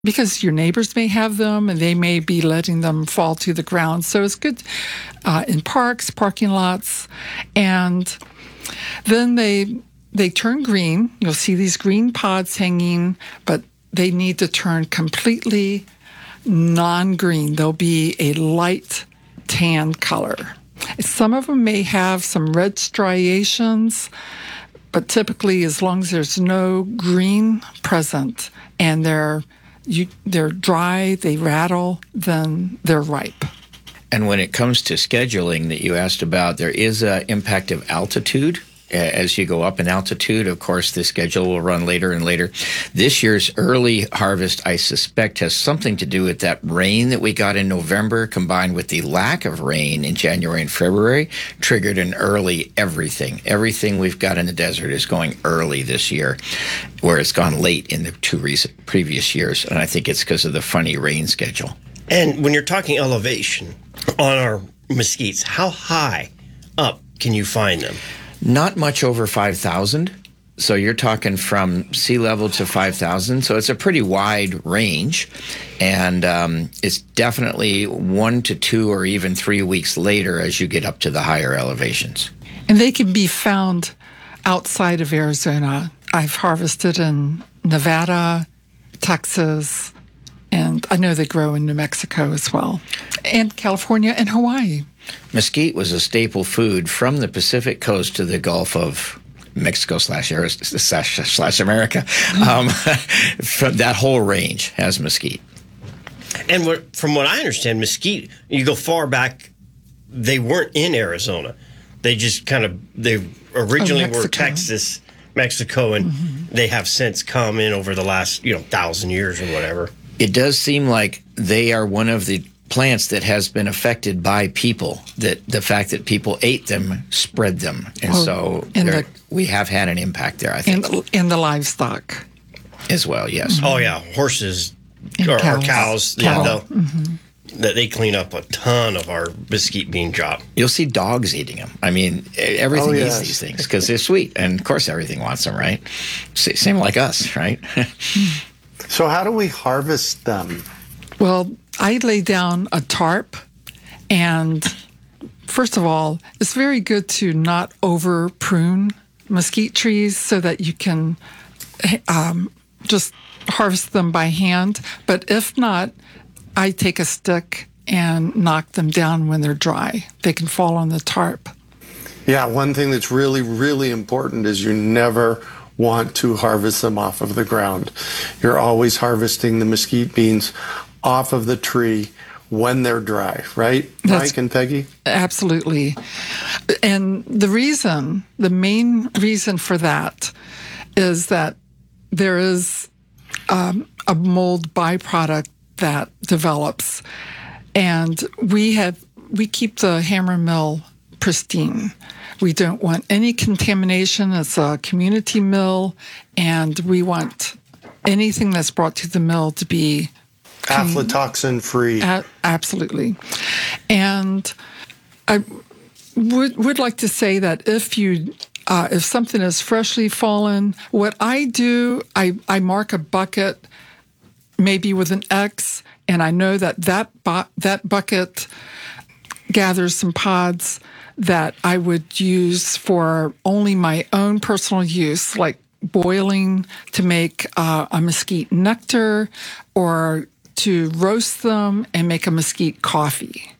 because your neighbors may have them and they may be letting them fall to the ground. So it's good in parks, parking lots. And then they turn green. You'll see these green pods hanging, but they need to turn completely non-green. They'll be a light tan color. Some of them may have some red striations, but typically, as long as there's no green present and they're dry, they rattle, then they're ripe. And when it comes to scheduling that you asked about, there is an impact of altitude. As you go up in altitude, of course, the schedule will run later and later. This year's early harvest, I suspect, has something to do with that rain that we got in November, combined with the lack of rain in January and February, triggered an early everything. Everything we've got in the desert is going early this year, where it's gone late in the two previous years. And I think it's because of the funny rain schedule. And when you're talking elevation on our mesquites, how high up can you find them? Not much over 5,000. So you're talking from sea level to 5,000. So it's a pretty wide range. And it's definitely 1 to 2 or even 3 weeks later as you get up to the higher elevations. And they can be found outside of Arizona. I've harvested in Nevada, Texas, and I know they grow in New Mexico as well, and California and Hawaii. Mesquite was a staple food from the Pacific coast to the Gulf of Mexico / America. From that whole range has mesquite. And from what I understand, mesquite, you go far back, they weren't in Arizona. They just they originally were Texas, Mexico, and they have since come in over the last 1,000 years or whatever. It does seem like they are one of the plants that has been affected by people, that the fact that people ate them spread them. And we have had an impact there, I think. And the livestock. As well, yes. Oh, yeah. Horses or cows. Cattle. That they clean up a ton of our mesquite bean drop. You'll see dogs eating them. I mean, everything eats these things because they're sweet. And, of course, everything wants them, right? Same like us, right? So how do we harvest them? Well, I lay down a tarp, and first of all, it's very good to not over prune mesquite trees so that you can just harvest them by hand. But if not, I take a stick and knock them down when they're dry. They can fall on the tarp. Yeah, one thing that's really, really important is you never want to harvest them off of the ground. You're always harvesting the mesquite beans off of the tree when they're dry, right, Mike and Peggy? Absolutely. And the main reason for that is that there is a mold byproduct that develops, and we keep the hammer mill pristine. We don't want any contamination. It's a community mill, and we want anything that's brought to the mill to be aflatoxin free. Absolutely. And I would like to say that if something is freshly fallen, what I do, I mark a bucket maybe with an X, and I know that bucket gathers some pods that I would use for only my own personal use, like boiling to make a mesquite nectar, or to roast them and make a mesquite coffee.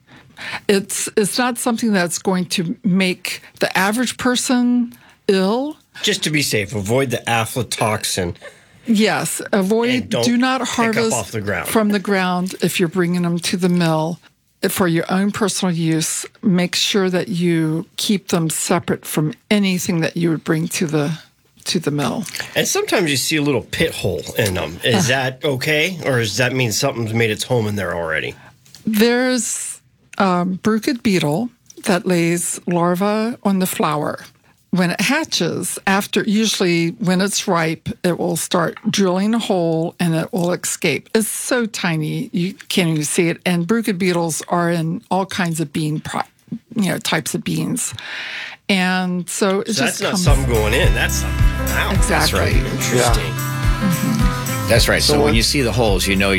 It's not something that's going to make the average person ill. Just to be safe, avoid the aflatoxin. Yes, do not harvest off the ground. from the ground if you're bringing them to the mill. For your own personal use, make sure that you keep them separate from anything that you would bring to the mill. And sometimes you see a little pit hole in them. Is that okay? Or does that mean something's made its home in there already? There's a bruchid beetle that lays larvae on the flower. When it hatches, usually when it's ripe, it will start drilling a hole and it will escape. It's so tiny, you can't even see it. And bruchid beetles are in all kinds of types of beans. And so that's not something going in. That's something coming out. Exactly. That's right. Interesting. Yeah. That's right. So when what- you see the holes, you know